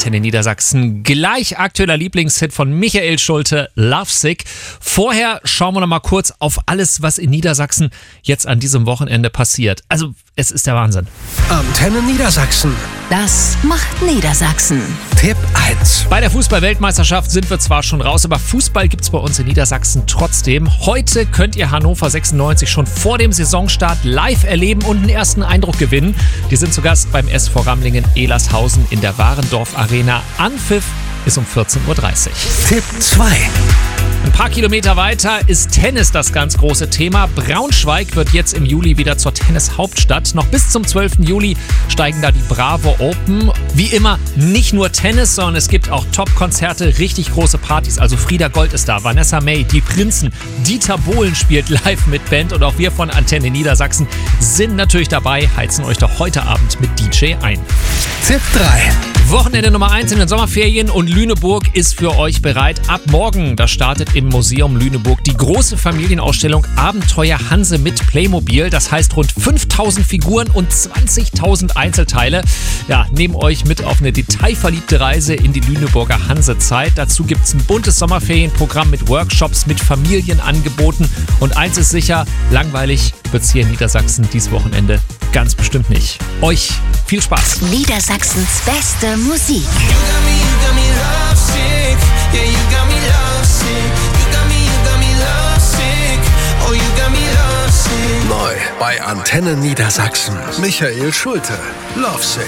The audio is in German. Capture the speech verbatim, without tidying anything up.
Antenne Niedersachsen. Gleich aktueller Lieblingshit von Michael Schulte, Lovesick. Vorher schauen wir noch mal kurz auf alles, was in Niedersachsen jetzt an diesem Wochenende passiert. Also, es ist der Wahnsinn. Antenne Niedersachsen. Das macht Niedersachsen. Tipp eins. Bei der Fußball-Weltmeisterschaft sind wir zwar schon raus, aber Fußball gibt's bei uns in Niedersachsen trotzdem. Heute könnt ihr Hannover sechsundneunzig schon vor dem Saisonstart live erleben und einen ersten Eindruck gewinnen. Die sind zu Gast beim S V Ramlingen-Elershausen in der Warendorf Arena. Anpfiff ist um vierzehn Uhr dreißig. Tipp zwei. Ein paar Kilometer weiter ist Tennis das ganz große Thema. Braunschweig wird jetzt im Juli wieder zur Tennis-Hauptstadt. Noch bis zum zwölften Juli steigen da die Bravo Open. Wie immer nicht nur Tennis, sondern es gibt auch Top-Konzerte, richtig große Partys. Also Frieda Gold ist da, Vanessa May, die Prinzen, Dieter Bohlen spielt live mit Band und auch wir von Antenne Niedersachsen sind natürlich dabei, heizen euch doch heute Abend mit D J ein. Tipp drei. Wochenende Nummer eins in den Sommerferien und Lüneburg ist für euch bereit. Ab morgen, da startet im Museum Lüneburg die große Familienausstellung Abenteuer Hanse mit Playmobil. Das heißt rund fünftausend Figuren und zwanzigtausend Einzelteile. Ja, nehmen euch mit auf eine detailverliebte Reise in die Lüneburger Hansezeit. Dazu gibt es ein buntes Sommerferienprogramm mit Workshops, mit Familienangeboten. Und eins ist sicher, langweilig wird es hier in Niedersachsen dieses Wochenende ganz bestimmt nicht. Euch viel Spaß. Niedersachsens beste Musik. Neu bei Antenne Niedersachsen. Michael Schulte, Lovesick.